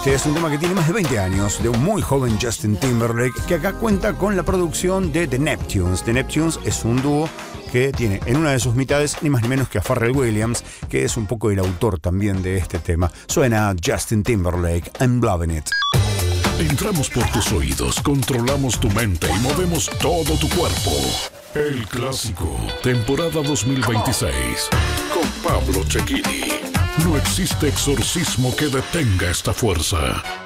Este es un tema que tiene más de 20 años, de un muy joven Justin Timberlake, que acá cuenta con la producción de The Neptunes. The Neptunes es un dúo que tiene en una de sus mitades ni más ni menos que a Pharrell Williams, que es un poco el autor también de este tema. Suena Justin Timberlake, I'm Loving It. Entramos por tus oídos, controlamos tu mente y movemos todo tu cuerpo. El Clásico, temporada 2026, con Pablo Cecchini. No existe exorcismo que detenga esta fuerza.